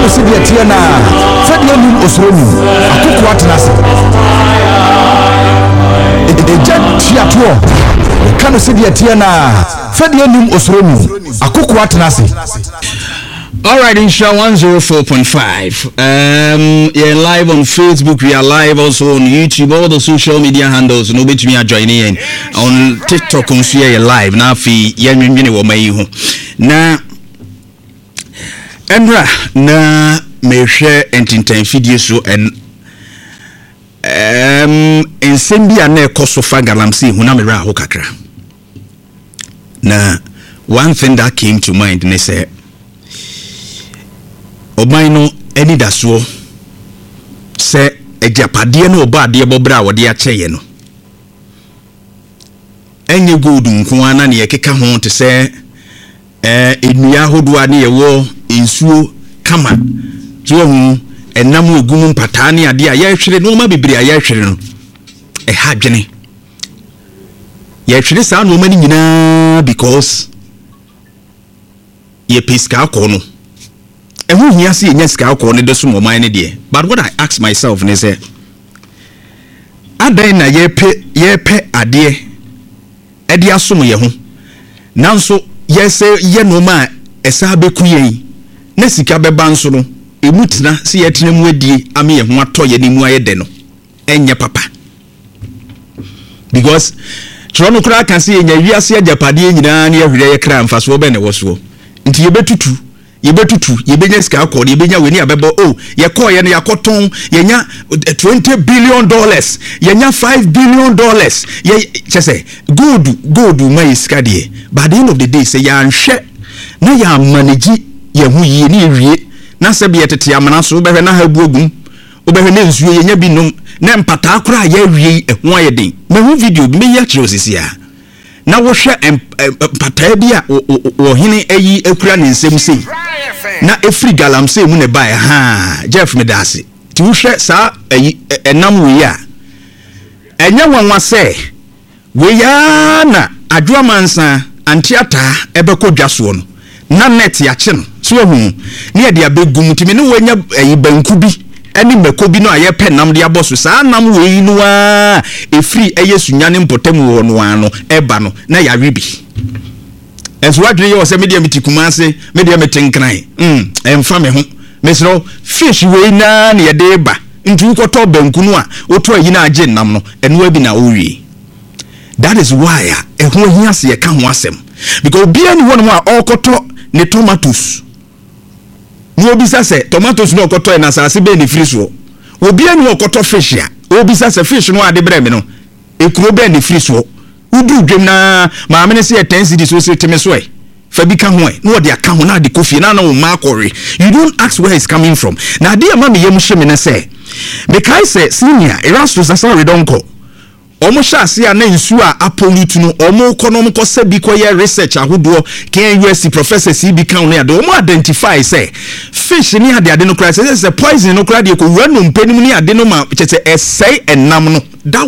kanu se de tie na fa de nim osroni akoko atenase eja tiato kanu se de tie na fa de nim osroni akoko atenase. All right, Insha 104.5. You're live on Facebook. We are live also on YouTube. All the social media handles. No bet me are joining in on TikTok. On share live. Now, fi yenwini wo mayihu. Na Emra na me share entertain video so and ensembi ane kosofa galamsi huna me ra ho kakra. Na one thing that came to mind ne say Obaino eni daso se ejapade no oba ade bobra wode acheye no enye gold nko ana ne yekeka ho te se enua hodo ane yewo insuo kama so hu enam ogum mpata ne ade a yehwere no ma bibiri a yehwere no ha dwene yehwere sa no ma ni nyina because ye piska ko no ehu hia se enya sika akọ ne de so moman ne de. But what I ask myself ne say adan na yepe ade e de asom ye ho nanso yese ye no ma esa beku ye na sika beba nso no emutina se ye tena mu adie ame ye ho ato ye ne mu aye de no enye papa because trono kura kan se enya wiase agapade nyina na ye hwere ye kra mfaso be ne woso nti ye betutu yebenya sika akọ yebenya weni abebo ye call ye na yakoton yenya $20 billion yenya $5 billion ye chese good my sika de. By the end of the day say ya nhwe na ya manage ye hu yi na ewie na se be yetete amana so be na ha buogum obehwe na nsuo yenya bi nom na mpata akora ya ewie ehu aye den me hu video bi me ya kire osisi a na wo hwe mpata bi a wo hene ayi akura ne nsem sei na efri galamse mu ne bae Jeff Medasi ti wo hwe sa enam we a enya wanwa se we ya na adwoamansa antiata ebekodwaso no na net ya che no so hu ne de abegum timi ne wanya banku bi eni mekobi no aye pe nam de aboso sa nam we nu a efri eyesunyane mpotamu wo no ano eba no na ya rebi enso wadwe ye wo se media mitikumase media metenkran emfa me ho mesro fish we na ne de ba ntu koto banku no a oto ayi na age nam no eno abi na owie. That is why ehun hiase ye ka ho asem because obi ani won mo a okoto ne tomatoes ni obisa se tomatoes no okoto na sase be ni free so obi ani okoto fish ya obisa se fish no ade bre me no ekuro be ni free so udu dwem na ma me ne se 10 cedi so se teme so fa bi ka ho no de aka ho na de kofi na no ma akore. You don't ask where it's coming from. Na de ma me yem hye me na se me kai se senior Erastus Asare donko omo shase a na nsu a apolitu no omo konom ko se bi ko ye research ahodo kan USC professor CB kan no ade omo identify say fish ni ade no kra say poison no kra de ko wanu mpanim ni ade no ma chete essay enam no